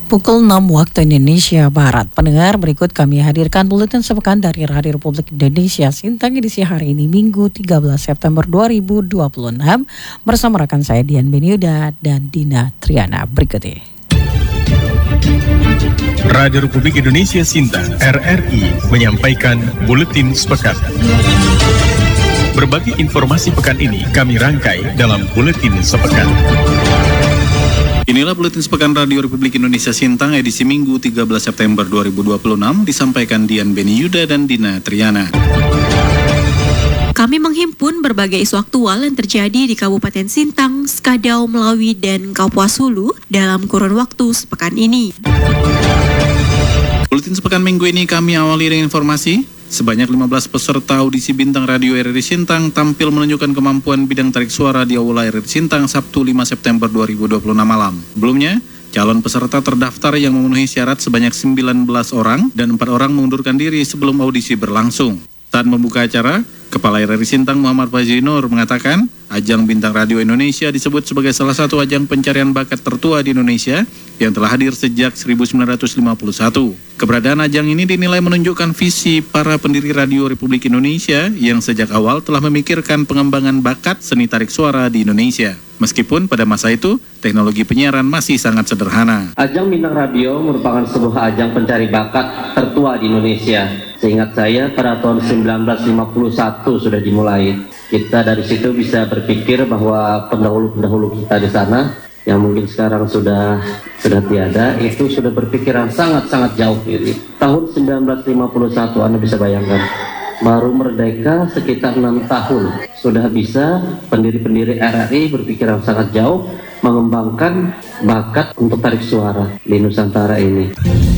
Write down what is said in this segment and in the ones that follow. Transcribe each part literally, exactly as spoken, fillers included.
Pukul enam waktu Indonesia Barat. Pendengar, berikut kami hadirkan buletin sepekan dari Radio Republik Indonesia Sintang edisi hari ini Minggu tiga belas September dua ribu dua puluh enam bersama rekan saya Dian Beniuda dan Dina Triana. Berikut ini. Radio Republik Indonesia Sintang R R I menyampaikan buletin sepekan. Berbagai informasi pekan ini kami rangkai dalam buletin sepekan. Inilah buletin sepekan Radio Republik Indonesia Sintang edisi Minggu tiga belas September dua ribu dua puluh enam disampaikan Dian Beniuda dan Dina Triana. Kami menghimpun berbagai isu aktual yang terjadi di Kabupaten Sintang, Skadau, Melawi, dan Kapuas Hulu dalam kurun waktu sepekan ini. Buletin sepekan minggu ini kami awali dengan informasi. Sebanyak lima belas peserta audisi Bintang Radio R R I Sintang tampil menunjukkan kemampuan bidang tarik suara di Aula R R I Sintang Sabtu lima September dua ribu dua puluh enam malam. Sebelumnya, calon peserta terdaftar yang memenuhi syarat sebanyak sembilan belas orang dan empat orang mengundurkan diri sebelum audisi berlangsung. Saat membuka acara, Kepala R R I Sintang Muhammad Fajri Nur mengatakan, ajang Bintang Radio Indonesia disebut sebagai salah satu ajang pencarian bakat tertua di Indonesia yang telah hadir sejak seribu sembilan ratus lima puluh satu. Keberadaan ajang ini dinilai menunjukkan visi para pendiri Radio Republik Indonesia yang sejak awal telah memikirkan pengembangan bakat seni tarik suara di Indonesia. Meskipun pada masa itu, teknologi penyiaran masih sangat sederhana. Ajang Bintang Radio merupakan sebuah ajang pencari bakat tertua di Indonesia. Seingat saya pada tahun seribu sembilan ratus lima puluh satu sudah dimulai. Kita dari situ bisa berpikir bahwa pendahulu-pendahulu kita di sana yang mungkin sekarang sudah sudah tiada, itu sudah berpikiran sangat-sangat jauh. Ini tahun seribu sembilan ratus lima puluh satu, Anda bisa bayangkan, baru merdeka sekitar enam tahun sudah bisa pendiri-pendiri R R I berpikiran sangat jauh mengembangkan bakat untuk tarik suara di Nusantara ini.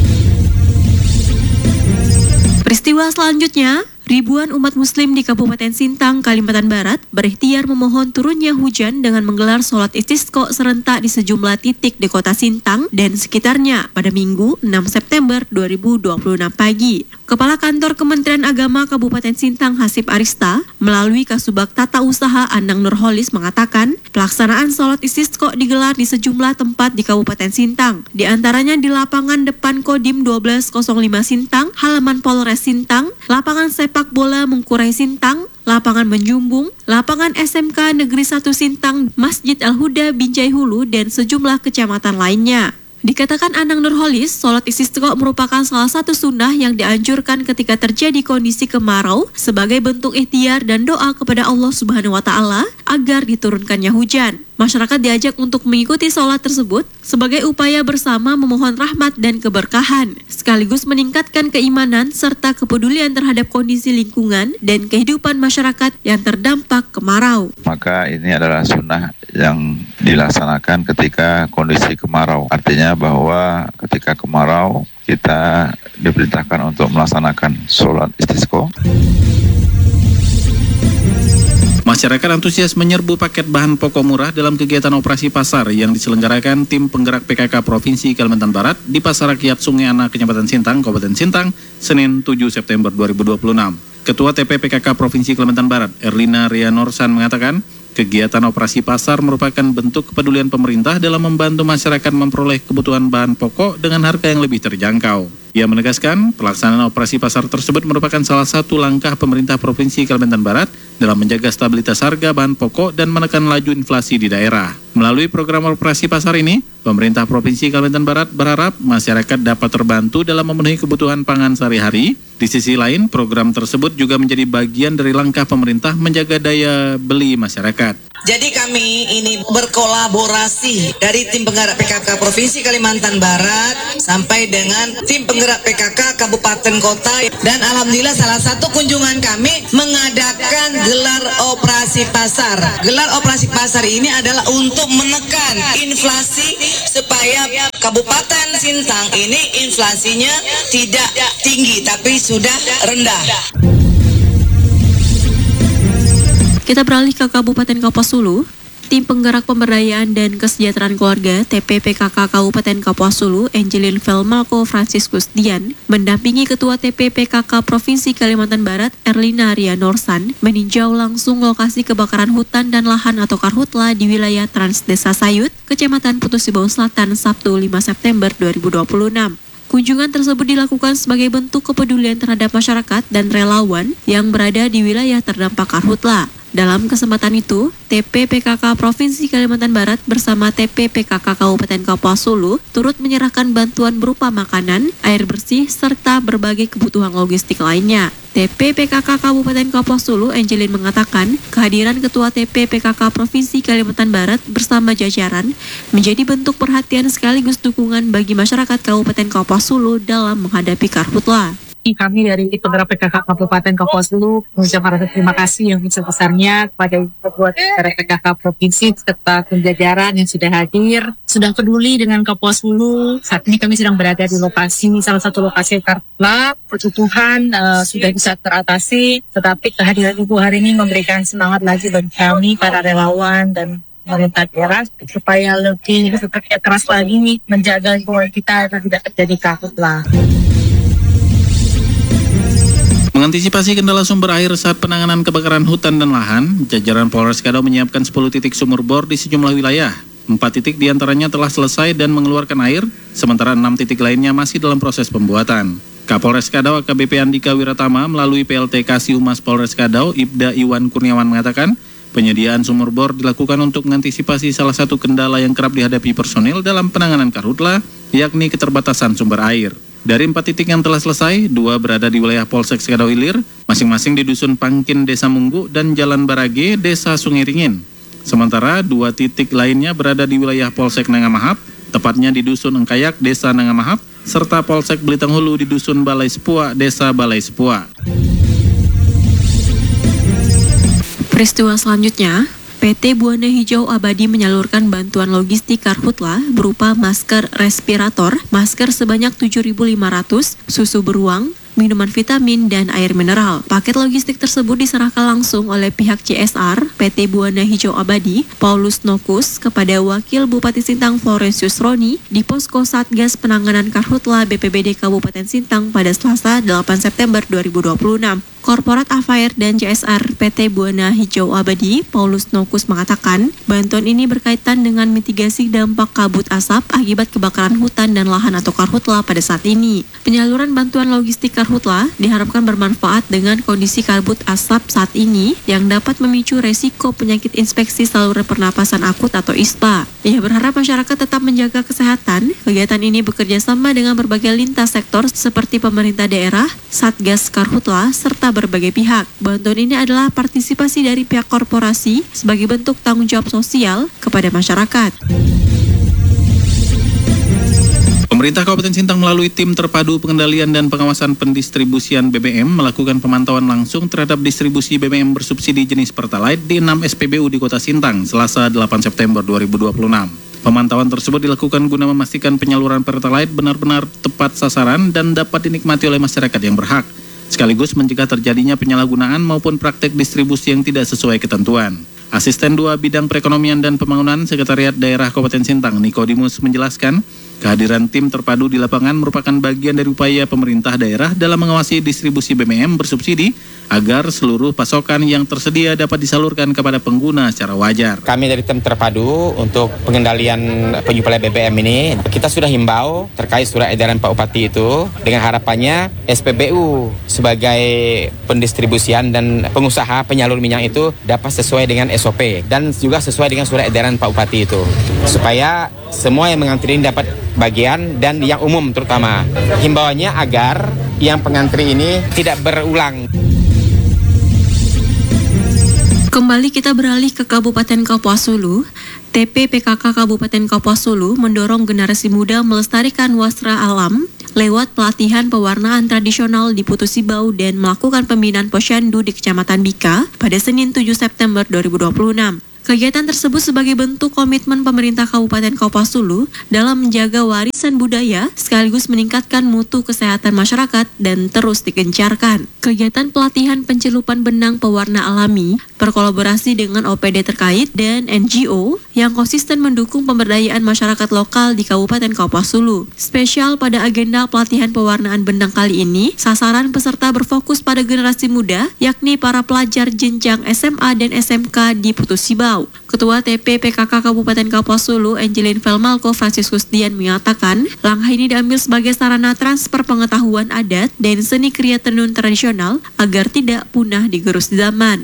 Peristiwa selanjutnya, ribuan umat muslim di Kabupaten Sintang, Kalimantan Barat berikhtiar memohon turunnya hujan dengan menggelar sholat istisqa serentak di sejumlah titik di kota Sintang dan sekitarnya pada Minggu enam September dua ribu dua puluh enam pagi. Kepala Kantor Kementerian Agama Kabupaten Sintang Hasib Arista melalui Kasubag Tata Usaha Anang Nurholis mengatakan pelaksanaan sholat istisqa digelar di sejumlah tempat di Kabupaten Sintang, di antaranya di lapangan depan Kodim dua belas nol lima Sintang, halaman Polres Sintang, lapangan sepak bola Mengkurai Sintang, lapangan Menjumbung, lapangan S M K Negeri satu Sintang, Masjid Al-Huda Binjai Hulu, dan sejumlah kecamatan lainnya. Dikatakan Anang Nurholis, sholat istisqa merupakan salah satu sunnah yang dianjurkan ketika terjadi kondisi kemarau sebagai bentuk ikhtiar dan doa kepada Allah Subhanahu wa Ta'ala agar diturunkannya hujan. Masyarakat diajak untuk mengikuti sholat tersebut sebagai upaya bersama memohon rahmat dan keberkahan, sekaligus meningkatkan keimanan serta kepedulian terhadap kondisi lingkungan dan kehidupan masyarakat yang terdampak kemarau. Maka ini adalah sunnah yang dilaksanakan ketika kondisi kemarau. Artinya bahwa ketika kemarau kita diperintahkan untuk melaksanakan sholat istisqa. Masyarakat antusias menyerbu paket bahan pokok murah dalam kegiatan operasi pasar yang diselenggarakan tim penggerak P K K Provinsi Kalimantan Barat di Pasar Rakyat Sungai Ana, Kecamatan Sintang, Kabupaten Sintang, Senin tujuh September dua ribu dua puluh enam. Ketua T P P K K Provinsi Kalimantan Barat, Erlina Ria Norsan mengatakan, kegiatan operasi pasar merupakan bentuk kepedulian pemerintah dalam membantu masyarakat memperoleh kebutuhan bahan pokok dengan harga yang lebih terjangkau. Ia menegaskan, pelaksanaan operasi pasar tersebut merupakan salah satu langkah pemerintah Provinsi Kalimantan Barat dalam menjaga stabilitas harga bahan pokok dan menekan laju inflasi di daerah. Melalui program operasi pasar ini, pemerintah Provinsi Kalimantan Barat berharap masyarakat dapat terbantu dalam memenuhi kebutuhan pangan sehari-hari. Di sisi lain, program tersebut juga menjadi bagian dari langkah pemerintah menjaga daya beli masyarakat. Jadi kami ini berkolaborasi dari tim penggerak P K K Provinsi Kalimantan Barat sampai dengan tim penggerak P K K Kabupaten Kota, dan alhamdulillah salah satu kunjungan kami mengadakan gelar operasi pasar. Gelar operasi pasar ini adalah untuk menekan inflasi supaya Kabupaten Sintang ini inflasinya tidak tinggi tapi sudah rendah. Kita beralih ke Kabupaten Kapuas Hulu. Tim Penggerak Pemberdayaan dan Kesejahteraan Keluarga T P P K K Kabupaten Kapuas Hulu, Angelin Velmalko Franciscus Dian, mendampingi Ketua T P P K K Provinsi Kalimantan Barat, Erlina Ria Norsan, meninjau langsung lokasi kebakaran hutan dan lahan atau karhutla di wilayah Trans Desa Sayut, Kecamatan Putusibau Selatan, Sabtu lima September dua ribu dua puluh enam. Kunjungan tersebut dilakukan sebagai bentuk kepedulian terhadap masyarakat dan relawan yang berada di wilayah terdampak karhutla. Dalam kesempatan itu, T P P K K Provinsi Kalimantan Barat bersama T P P K K Kabupaten Kapuas Hulu turut menyerahkan bantuan berupa makanan, air bersih, serta berbagai kebutuhan logistik lainnya. T P P K K Kabupaten Kapuas Hulu, Angelin mengatakan, kehadiran Ketua T P P K K Provinsi Kalimantan Barat bersama jajaran menjadi bentuk perhatian sekaligus dukungan bagi masyarakat Kabupaten Kapuas Hulu dalam menghadapi karhutla. Kami dari Penggerak P K K Kabupaten Kapuas Hulu mengucapkan terima kasih yang besar-besarnya kepada Ketua P K K Provinsi serta jajaran yang sudah hadir, sudah peduli dengan Kapuas Hulu. Saat ini kami sedang berada di lokasi, salah satu lokasi karhutla. Kebutuhan uh, sudah bisa teratasi, tetapi kehadiran Ibu hari ini memberikan semangat lagi bagi kami, para relawan dan pemerintah daerah, supaya lebih bekerja keras lagi menjaga lingkungan kita agar tidak terjadi karhutla. Mengantisipasi kendala sumber air saat penanganan kebakaran hutan dan lahan, jajaran Polres Kadau menyiapkan sepuluh titik sumur bor di sejumlah wilayah. Empat titik diantaranya telah selesai dan mengeluarkan air, sementara enam titik lainnya masih dalam proses pembuatan. Kapolres Kadau A K B P Andika Wiratama melalui P L T Kasih Humas Polres Kadau, Ibda Iwan Kurniawan mengatakan, penyediaan sumur bor dilakukan untuk mengantisipasi salah satu kendala yang kerap dihadapi personil dalam penanganan karhutla, yakni keterbatasan sumber air. Dari empat titik yang telah selesai, dua berada di wilayah Polsek Kadau Ilir, masing-masing di Dusun Pangkin, Desa Munggu, dan Jalan Barage, Desa Sungai Ringin. Sementara dua titik lainnya berada di wilayah Polsek Nangamahap, tepatnya di Dusun Engkayak, Desa Nangamahap, serta Polsek Belitung Hulu di Dusun Balai Sepua, Desa Balai Sepua. Peristiwa selanjutnya, P T Buana Hijau Abadi menyalurkan bantuan logistik karhutla berupa masker respirator, masker sebanyak tujuh ribu lima ratus, susu beruang, minuman vitamin, dan air mineral. Paket logistik tersebut diserahkan langsung oleh pihak C S R P T Buana Hijau Abadi, Paulus Nokus, kepada Wakil Bupati Sintang Florentius Roni di Posko Satgas Penanganan Karhutla B P B D Kabupaten Sintang pada Selasa delapan September dua ribu dua puluh enam. Korporat Afair dan C S R P T Buana Hijau Abadi, Paulus Nokus mengatakan, bantuan ini berkaitan dengan mitigasi dampak kabut asap akibat kebakaran hutan dan lahan atau karhutla pada saat ini. Penyaluran bantuan logistik karhutla diharapkan bermanfaat dengan kondisi kabut asap saat ini yang dapat memicu resiko penyakit infeksi saluran pernapasan akut atau I S P A. Ia berharap masyarakat tetap menjaga kesehatan. Kegiatan ini bekerja sama dengan berbagai lintas sektor seperti pemerintah daerah, Satgas Karhutla, serta berbagai pihak. Bantuan ini adalah partisipasi dari pihak korporasi sebagai bentuk tanggung jawab sosial kepada masyarakat. Pemerintah Kabupaten Sintang melalui tim terpadu pengendalian dan pengawasan pendistribusian B B M melakukan pemantauan langsung terhadap distribusi B B M bersubsidi jenis Pertalite di enam S P B U di Kota Sintang, Selasa delapan September dua ribu dua puluh enam. Pemantauan tersebut dilakukan guna memastikan penyaluran Pertalite benar-benar tepat sasaran dan dapat dinikmati oleh masyarakat yang berhak, sekaligus mencegah terjadinya penyalahgunaan maupun praktek distribusi yang tidak sesuai ketentuan. Asisten dua Bidang Perekonomian dan Pembangunan Sekretariat Daerah Kabupaten Sintang, Nikodimus, menjelaskan, kehadiran tim terpadu di lapangan merupakan bagian dari upaya pemerintah daerah dalam mengawasi distribusi B B M bersubsidi agar seluruh pasokan yang tersedia dapat disalurkan kepada pengguna secara wajar. Kami dari tim terpadu untuk pengendalian penyuplai B B M ini, kita sudah himbau terkait surat edaran Pak Bupati itu dengan harapannya S P B U sebagai pendistribusian dan pengusaha penyalur minyak itu dapat sesuai dengan S O P dan juga sesuai dengan surat edaran Pak Bupati itu, supaya semua yang mengantri ini dapat bagian dan yang umum terutama. Himbauannya agar yang pengantri ini tidak berulang. Kembali kita beralih ke Kabupaten Kapuas Hulu. T P P K K Kabupaten Kapuas Hulu mendorong generasi muda melestarikan wasra alam lewat pelatihan pewarnaan tradisional di Putusibau dan melakukan pembinaan posyandu di Kecamatan Bika pada Senin tujuh September dua ribu dua puluh enam. Kegiatan tersebut sebagai bentuk komitmen pemerintah Kabupaten Kapuas Hulu dalam menjaga warisan warisan budaya sekaligus meningkatkan mutu kesehatan masyarakat dan terus digencarkan. Kegiatan pelatihan pencelupan benang pewarna alami berkolaborasi dengan O P D terkait dan N G O yang konsisten mendukung pemberdayaan masyarakat lokal di Kabupaten Kapuas Hulu. Spesial pada agenda pelatihan pewarnaan benang kali ini, sasaran peserta berfokus pada generasi muda, yakni para pelajar jenjang S M A dan S M K di Putu Sibau. Ketua T P P K K Kabupaten Kapuas Hulu, Angelin Velmalko Franciscus Dian mengatakan, langkah ini diambil sebagai sarana transfer pengetahuan adat dan seni kriya tenun tradisional agar tidak punah digerus zaman.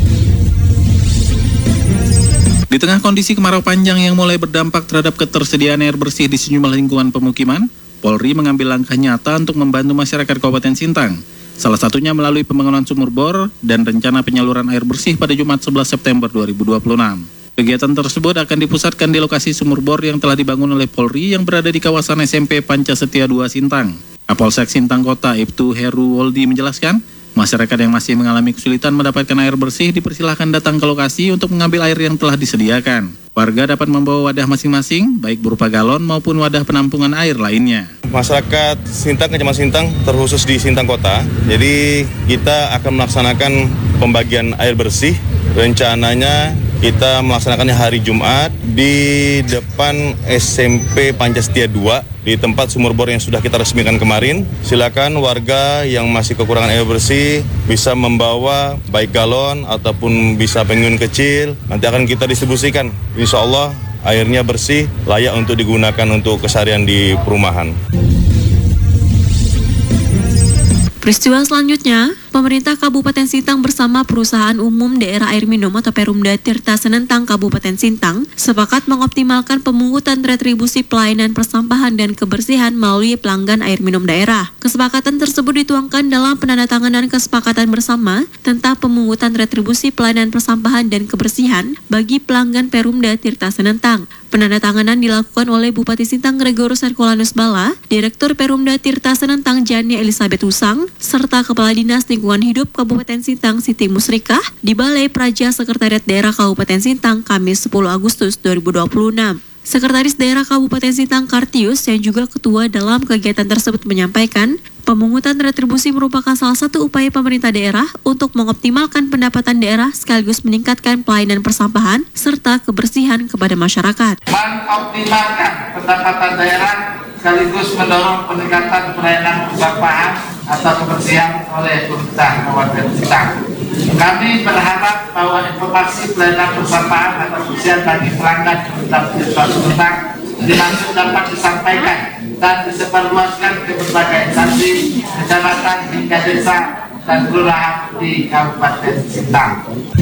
Di tengah kondisi kemarau panjang yang mulai berdampak terhadap ketersediaan air bersih di sejumlah lingkungan pemukiman, Polri mengambil langkah nyata untuk membantu masyarakat Kabupaten Sintang. Salah satunya melalui pembangunan sumur bor dan rencana penyaluran air bersih pada Jumat sebelas September dua ribu dua puluh enam. Kegiatan tersebut akan dipusatkan di lokasi sumur bor yang telah dibangun oleh Polri yang berada di kawasan S M P Pancasetia dua Sintang. Kapolsek Sintang Kota Ibtu Heru Woldi menjelaskan, masyarakat yang masih mengalami kesulitan mendapatkan air bersih dipersilahkan datang ke lokasi untuk mengambil air yang telah disediakan. Warga dapat membawa wadah masing-masing, baik berupa galon maupun wadah penampungan air lainnya. Masyarakat Sintang, Kecamatan Sintang, terkhusus di Sintang Kota, jadi kita akan melaksanakan pembagian air bersih. Rencananya kita melaksanakannya hari Jumat di depan S M P Pancasetia dua di tempat sumur bor yang sudah kita resmikan kemarin. Silakan warga yang masih kekurangan air bersih bisa membawa baik galon ataupun bisa pengen kecil. Nanti akan kita distribusikan. Insya Allah airnya bersih, layak untuk digunakan untuk keseharian di perumahan. Peristiwa selanjutnya, pemerintah Kabupaten Sintang bersama Perusahaan Umum Daerah Air Minum atau Perumda Tirta Senentang Kabupaten Sintang sepakat mengoptimalkan pemungutan retribusi pelayanan persampahan dan kebersihan melalui pelanggan air minum daerah. Kesepakatan tersebut dituangkan dalam penandatanganan kesepakatan bersama tentang pemungutan retribusi pelayanan persampahan dan kebersihan bagi pelanggan Perumda Tirta Senentang. Penandatanganan dilakukan oleh Bupati Sintang Gregorus Herculanus Bala, Direktur Perumda Tirta Senentang Jani Elizabeth Usang, serta Kepala Dinas Lingkungan Hidup Kabupaten Sintang Siti Musrikah di Balai Praja Sekretariat Daerah Kabupaten Sintang Kamis sepuluh Agustus dua ribu dua puluh enam. Sekretaris Daerah Kabupaten Sintang Kartius yang juga ketua dalam kegiatan tersebut menyampaikan, pemungutan retribusi merupakan salah satu upaya pemerintah daerah untuk mengoptimalkan pendapatan daerah sekaligus meningkatkan pelayanan persampahan serta kebersihan kepada masyarakat. Mengoptimalkan pendapatan daerah sekaligus mendorong peningkatan pelayanan persampahan atau kebersihan oleh pemerintah Kabupaten Sintang. Kami berharap bahwa informasi pelayanan persampahan atau kebersihan bagi pelanggan pemerintah Sintang dimaksud dapat disampaikan dan disebarluaskan ke berbagai instansi, kecamatan hingga desa dan kelurahan di Kabupaten Sintang.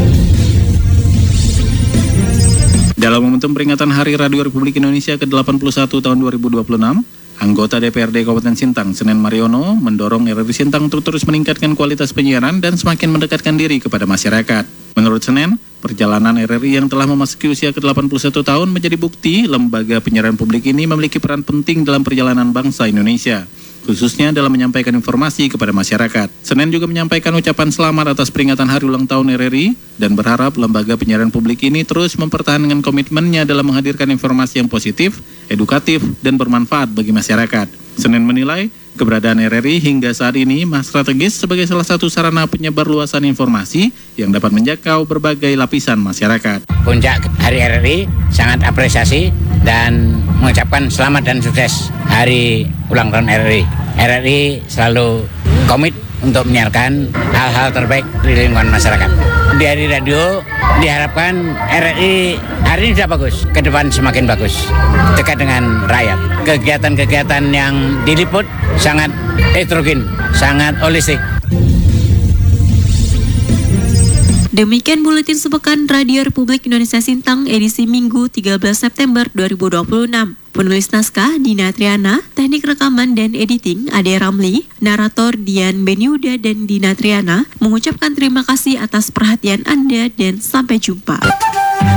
Dalam momentum peringatan Hari Radio Republik Indonesia ke delapan puluh satu tahun dua ribu dua puluh enam, anggota D P R D Kabupaten Sintang, Senen Mariono, mendorong R R I Sintang untuk terus meningkatkan kualitas penyiaran dan semakin mendekatkan diri kepada masyarakat. Menurut Senen, perjalanan R R I yang telah memasuki usia ke delapan puluh satu tahun menjadi bukti lembaga penyiaran publik ini memiliki peran penting dalam perjalanan bangsa Indonesia, khususnya dalam menyampaikan informasi kepada masyarakat. Senen juga menyampaikan ucapan selamat atas peringatan hari ulang tahun R R I dan berharap lembaga penyiaran publik ini terus mempertahankan komitmennya dalam menghadirkan informasi yang positif, edukatif, dan bermanfaat bagi masyarakat. Senen menilai, keberadaan R R I hingga saat ini masih strategis sebagai salah satu sarana penyebar luasan informasi yang dapat menjangkau berbagai lapisan masyarakat. Puncak Hari R R I sangat apresiasi dan mengucapkan selamat dan sukses Hari Ulang Tahun R R I. R R I selalu komit untuk menyiarkan hal-hal terbaik di lingkungan masyarakat. Di Hari Radio diharapkan R R I hari ini sudah bagus, ke depan semakin bagus, dekat dengan rakyat. Kegiatan-kegiatan yang diliput sangat heterogen, sangat holistik. Demikian buletin sepekan Radio Republik Indonesia Sintang edisi Minggu tiga belas September dua ribu dua puluh enam. Penulis naskah Dina Triana, teknik rekaman dan editing Ade Ramli, narator Dian Beniuda dan Dina Triana mengucapkan terima kasih atas perhatian Anda dan sampai jumpa.